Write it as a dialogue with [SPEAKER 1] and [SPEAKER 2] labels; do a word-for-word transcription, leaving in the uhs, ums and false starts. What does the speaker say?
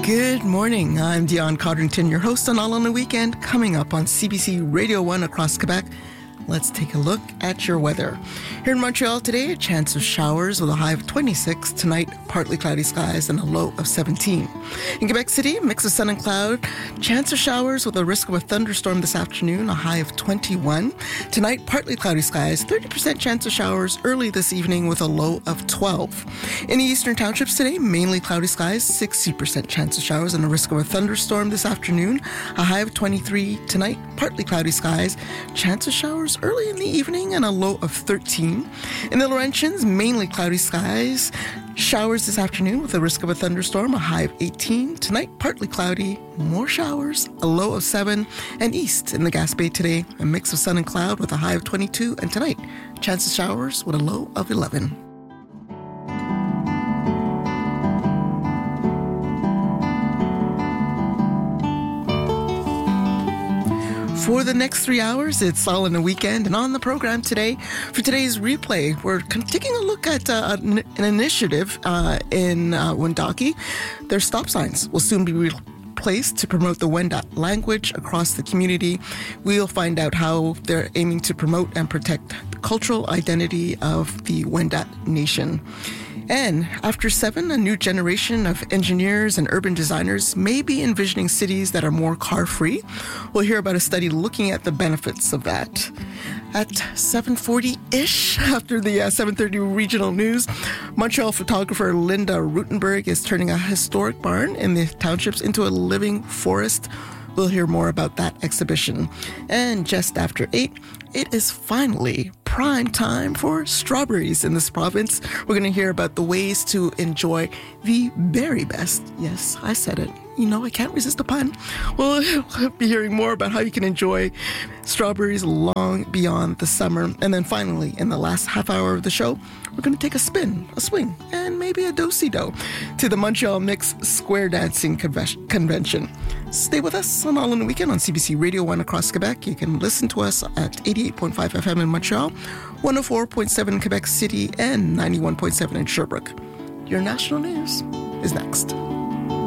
[SPEAKER 1] Good morning. I'm Dion Codrington, your host on All on the Weekend, coming up on C B C Radio one across Quebec. Let's take a look at your weather. Here in Montreal today, a chance of showers with a high of twenty-six. Tonight, partly cloudy skies and a low of seventeen. In Quebec City, a mix of sun and cloud. Chance of showers with a risk of a thunderstorm this afternoon, a high of twenty-one. Tonight, partly cloudy skies, thirty percent chance of showers early this evening with a low of twelve. In the eastern townships today, mainly cloudy skies, sixty percent chance of showers and a risk of a thunderstorm this afternoon, a high of twenty-three. Tonight, partly cloudy skies, chance of showers early in the evening and a low of thirteen. In the Laurentians, mainly cloudy skies. Showers this afternoon with a risk of a thunderstorm, a high of eighteen. Tonight, partly cloudy, more showers, a low of seven. And east in the Gaspé today, a mix of sun and cloud with a high of twenty-two. And tonight, chance of showers with a low of eleven. For the next three hours, it's All in the Weekend. And on the program today, for today's replay, we're taking a look at uh, an, an initiative uh, in uh, Wendake. Their stop signs will soon be replaced to promote the Wendat language across the community. We'll find out how they're aiming to promote and protect the cultural identity of the Wendat nation. And after seven, a new generation of engineers and urban designers may be envisioning cities that are more car-free. We'll hear about a study looking at the benefits of that. At seven forty-ish, after the uh, seven thirty regional news, Montreal photographer Linda Rutenberg is turning a historic barn in the townships into a living forest. We'll hear more about that exhibition. And just after eight, it is finally prime time for strawberries in this province. We're going to hear about the ways to enjoy the very best. Yes, I said it. You know, I can't resist a pun. We'll be hearing more about how you can enjoy strawberries long beyond the summer. And then finally, in the last half hour of the show, we're going to take a spin, a swing, and maybe a do-si-do to the Montreal Mix Square Dancing Convention. Stay with us on All in the Weekend on C B C Radio one across Quebec. You can listen to us at eighty-eight point five F M in Montreal, one oh four point seven in Quebec City, and ninety-one point seven in Sherbrooke. Your national news is next.